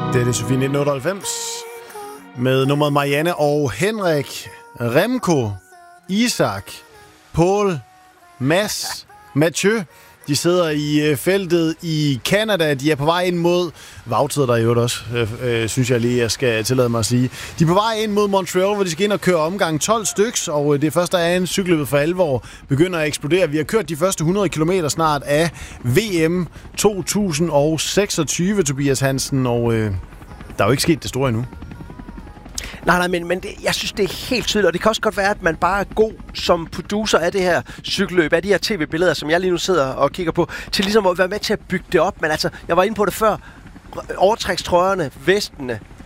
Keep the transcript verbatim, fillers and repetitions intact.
Det er det Sofie nitten otteoghalvfems med nummeret Marianne og Henrik, Remco, Isak, Paul, Mads, Mathieu. De sidder i feltet i Canada. De er på vej ind mod Vagtid, der i øvrigt også, øh, øh, synes jeg lige, jeg skal tillade mig at sige. De er på vej ind mod Montreal, hvor de skal ind og køre omgang tolv styks, og det første er en cykelløbet for alvor begynder at eksplodere. Vi har kørt de første hundrede kilometer snart af V M to tusind seksogtyve, Tobias Hansen, og øh, der er jo ikke sket det store endnu. Nej, nej, men, men det, jeg synes, det er helt tydeligt, og det kan også godt være, at man bare er god som producer af det her cykelløb, af de her tv-billeder, som jeg lige nu sidder og kigger på, til ligesom at være med til at bygge det op. Men altså, jeg var inde på det før, overtrækstrøjerne, vestene,